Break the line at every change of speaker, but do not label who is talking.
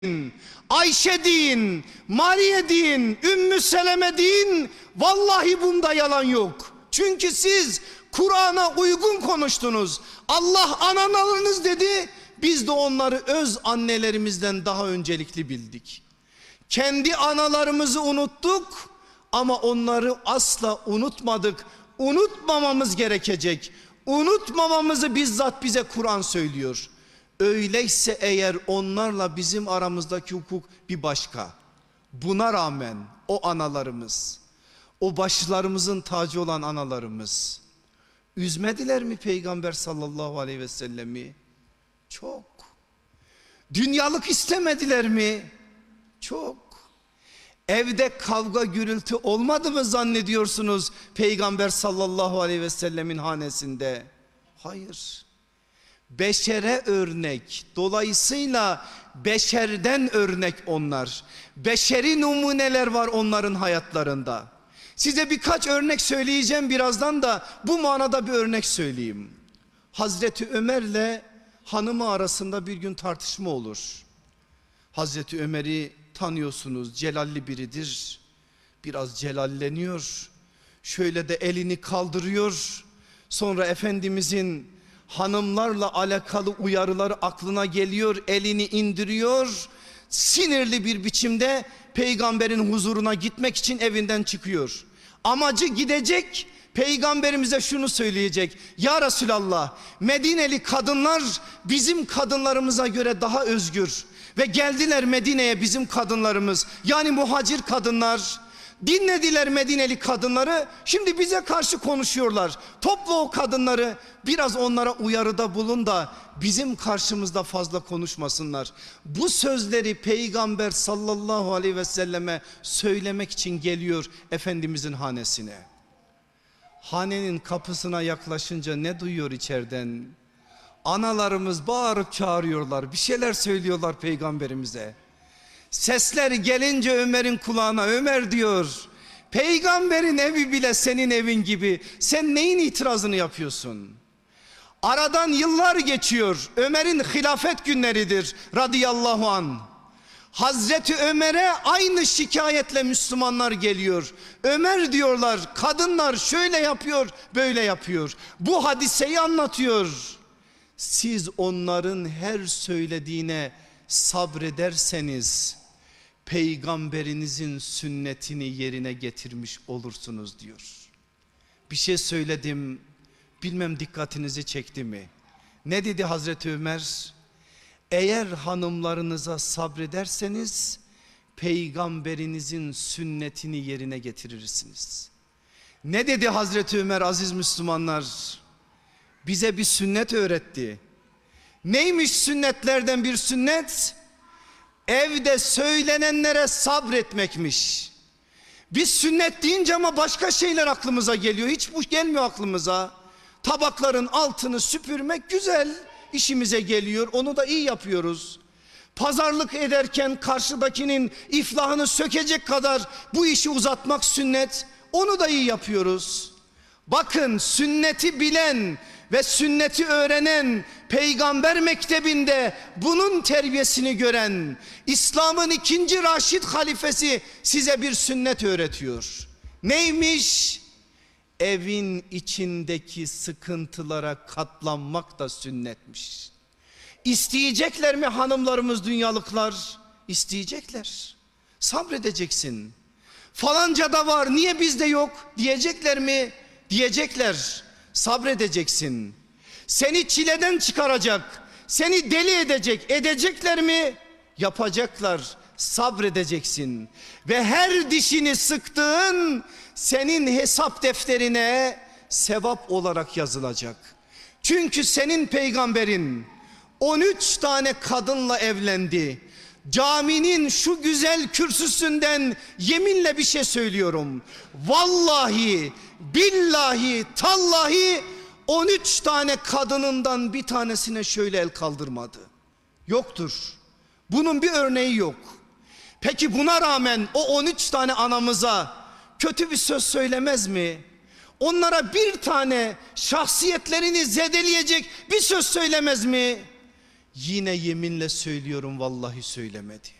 Ayşe deyin, Mariye deyin, Ümmü Seleme deyin, vallahi bunda yalan yok. Çünkü siz Kur'an'a uygun konuştunuz. Allah analarınız dedi, biz de onları öz annelerimizden daha öncelikli bildik. Kendi analarımızı unuttuk ama onları asla unutmadık. Unutmamamız gerekecek. Unutmamamızı bizzat bize Kur'an söylüyor. Öyleyse eğer onlarla bizim aramızdaki hukuk bir başka. Buna rağmen o analarımız, o başlarımızın tacı olan analarımız üzmediler mi Peygamber sallallahu aleyhi ve sellemi? Çok. Dünyalık istemediler mi? Çok. Evde kavga gürültü olmadı mı zannediyorsunuz Peygamber sallallahu aleyhi ve sellemin hanesinde? Hayır. Beşere örnek, dolayısıyla beşerden örnek onlar. Beşeri numuneler var onların hayatlarında. Size birkaç örnek söyleyeceğim birazdan da bu manada bir örnek söyleyeyim. Hazreti Ömer'le hanımı arasında bir gün tartışma olur. Hazreti Ömer'i tanıyorsunuz, celalli biridir. Biraz celalleniyor. Şöyle de elini kaldırıyor. Sonra Efendimizin hanımlarla alakalı uyarıları aklına geliyor. Elini indiriyor. Sinirli bir biçimde Peygamberin huzuruna gitmek için evinden çıkıyor. Amacı gidecek, Peygamberimize şunu söyleyecek: ya Resulallah, Medineli kadınlar bizim kadınlarımıza göre daha özgür ve geldiler Medine'ye bizim kadınlarımız, yani muhacir kadınlar. Dinlediler Medineli kadınları, şimdi bize karşı konuşuyorlar. Topla o kadınları, biraz onlara uyarıda bulun da bizim karşımızda fazla konuşmasınlar. Bu sözleri Peygamber sallallahu aleyhi ve selleme söylemek için geliyor Efendimizin hanesine. Hanenin kapısına yaklaşınca ne duyuyor içeriden? Analarımız bağırıp çağırıyorlar, bir şeyler söylüyorlar Peygamberimize. Sesler gelince Ömer'in kulağına, Ömer diyor, Peygamberin evi bile senin evin gibi, sen neyin itirazını yapıyorsun? Aradan yıllar geçiyor, Ömer'in hilafet günleridir radıyallahu anh. Hazreti Ömer'e aynı şikayetle Müslümanlar geliyor. Ömer diyorlar, kadınlar şöyle yapıyor, böyle yapıyor. Bu hadiseyi anlatıyor. Siz onların her söylediğine sabrederseniz Peygamberinizin sünnetini yerine getirmiş olursunuz diyor. Bir şey söyledim, bilmem dikkatinizi çekti mi? Ne dedi Hazreti Ömer? Eğer hanımlarınıza sabrederseniz Peygamberinizin sünnetini yerine getirirsiniz. Ne dedi Hazreti Ömer aziz Müslümanlar? Bize bir sünnet öğretti. Neymiş sünnetlerden bir sünnet? Evde söylenenlere sabretmekmiş. Biz sünnet deyince ama başka şeyler aklımıza geliyor. Hiç bu gelmiyor aklımıza. Tabakların altını süpürmek güzel, işimize geliyor. Onu da iyi yapıyoruz. Pazarlık ederken karşıdakinin iflahını sökecek kadar bu işi uzatmak sünnet. Onu da iyi yapıyoruz. Bakın, sünneti bilen ve sünneti öğrenen, Peygamber mektebinde bunun terbiyesini gören İslam'ın 2. Raşid halifesi size bir sünnet öğretiyor. Neymiş? Evin içindeki sıkıntılara katlanmak da sünnetmiş. İsteyecekler mi hanımlarımız dünyalıklar? İsteyecekler. Sabredeceksin. Falanca da var, niye bizde yok diyecekler mi? Diyecekler. Sabredeceksin. Seni çileden çıkaracak, seni deli edecekler mi? Yapacaklar. Sabredeceksin. Ve her dişini sıktığın senin hesap defterine sevap olarak yazılacak. Çünkü senin peygamberin 13 tane kadınla evlendi. Caminin şu güzel kürsüsünden yeminle bir şey söylüyorum. Vallahi, billahi, tallahi 13 tane kadınından bir tanesine şöyle el kaldırmadı. Yoktur. Bunun bir örneği yok. Peki buna rağmen o 13 tane anamıza kötü bir söz söylemez mi? Onlara bir tane şahsiyetlerini zedeleyecek bir söz söylemez mi? Yine yeminle söylüyorum, vallahi söylemedi.